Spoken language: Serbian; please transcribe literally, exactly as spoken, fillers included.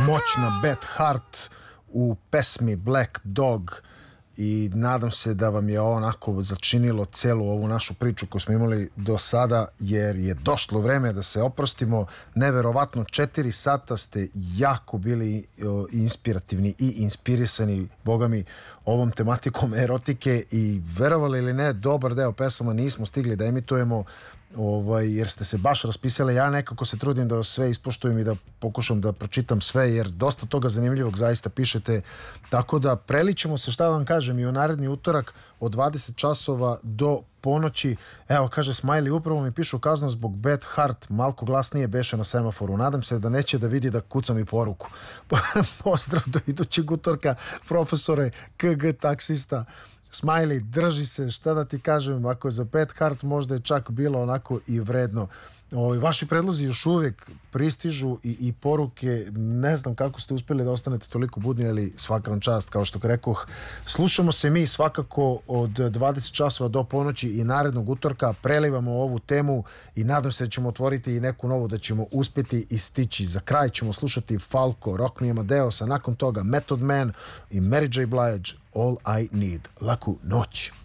moćna Beth Hart u pesmi Black Dog i nadam se da vam je ovo onako začinilo celu ovu našu priču koju smo imali do sada, jer je došlo vreme da se oprostimo. Neverovatno, četiri sata ste jako bili inspirativni i inspirisani, boga mi, ovom tematikom erotike i verovali ili ne, dobar deo pesama nismo stigli da emitujemo, ovaj, jer ste se baš raspisali. Ja nekako se trudim da sve ispoštujem i da pokušam da pročitam sve, jer dosta toga zanimljivog zaista pišete, tako da prelićemo se, šta vam kažem, i u naredni utorak od dvadeset časova do ponoći. Evo, kaže Smiley, upravo mi pišu kaznu zbog Beth Hart, malko glasnije beše na semaforu, nadam se da neće da vidi da kucam i poruku. Pozdrav do idućeg utorka, profesore K G taksista. Smiley, drži se, šta da ti kažem, ako je za Beth Hart možda je čak bilo onako i vredno. O, vaši predlozi još uvijek pristižu i, i poruke, ne znam kako ste uspjeli da ostanete toliko budni, ali svaka vam čast, kao što rekoh. Slušamo se mi svakako od dvadeset časova do ponoći i narednog utorka, prelivamo ovu temu i nadam se da ćemo otvoriti i neku novu, da ćemo uspjeti i stići. Za kraj ćemo slušati Falco, Rock Me Amadeus, a nakon toga Method Man i Mary J. Blige, All I Need. Laku noć.